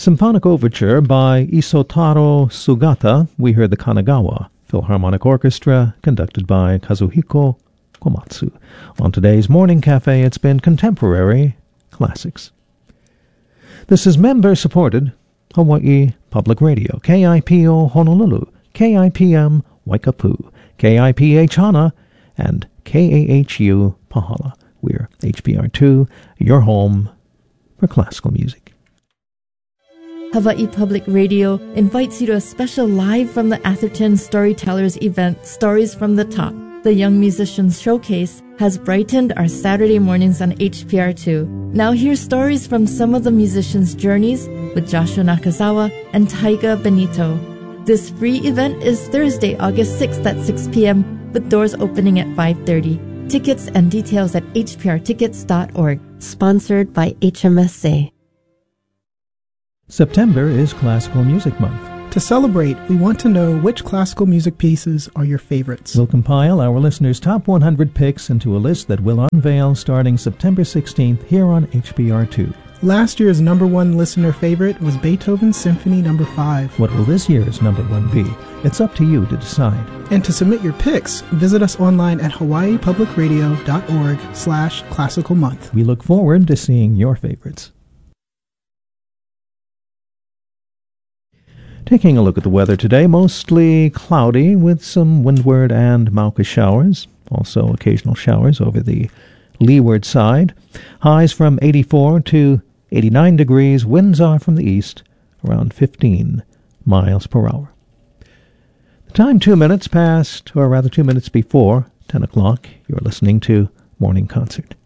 Symphonic Overture by Isotaro Sugata. We heard the Kanagawa Philharmonic Orchestra, conducted by Kazuhiko Komatsu. On today's Morning Cafe, it's been Contemporary Classics. This is member-supported Hawaii Public Radio, KIPO Honolulu, KIPM Waikapu, KIPH Hana, and KAHU Pahala. We're HPR2, your home for classical music. Hawaii Public Radio invites you to a special Live from the Atherton Storytellers event, Stories from the Top. The Young Musicians Showcase has brightened our Saturday mornings on HPR2. Now hear stories from some of the musicians' journeys with Joshua Nakazawa and Taiga Benito. This free event is Thursday, August 6th at 6 p.m. with doors opening at 5:30. Tickets and details at hprtickets.org. Sponsored by HMSA. September is Classical Music Month. To celebrate, we want to know which classical music pieces are your favorites. We'll compile our listeners' top 100 picks into a list that we'll unveil starting September 16th here on HPR2. Last year's number one listener favorite was Beethoven's Symphony No. 5. What will this year's number one be? It's up to you to decide. And to submit your picks, visit us online at hawaiipublicradio.org/classicalmonth. We look forward to seeing your favorites. Taking a look at the weather today, mostly cloudy with some windward and Mauka showers, also occasional showers over the leeward side. Highs from 84 to 89 degrees, winds are from the east, around 15 miles per hour. The time 2 minutes before 10 o'clock. You're listening to Morning Concert.